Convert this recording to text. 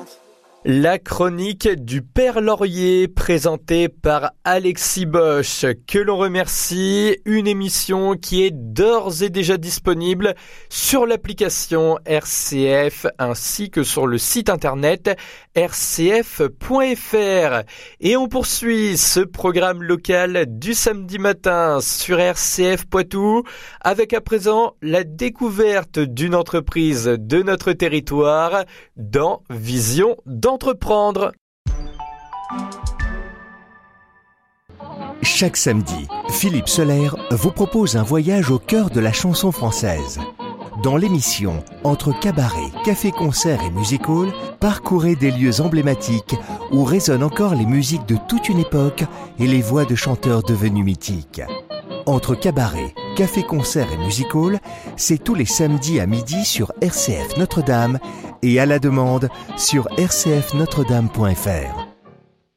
présente la chronique du Père Laurier, présentée par Alexis Bosch, que l'on remercie. Une émission qui est d'ores et déjà disponible sur l'application RCF ainsi que sur le site internet rcf.fr. Et on poursuit ce programme local du samedi matin sur RCF Poitou avec à présent la découverte d'une entreprise de notre territoire dans Vision d'entreprendre. Chaque samedi, Philippe Solaire vous propose un voyage au cœur de la chanson française. Dans l'émission Entre cabaret, café-concert et music-hall, parcourez des lieux emblématiques où résonnent encore les musiques de toute une époque et les voix de chanteurs devenus mythiques. Entre cabaret, café-concert et music-hall, c'est tous les samedis à midi sur RCF Notre-Dame et à la demande sur rcfnotredame.fr.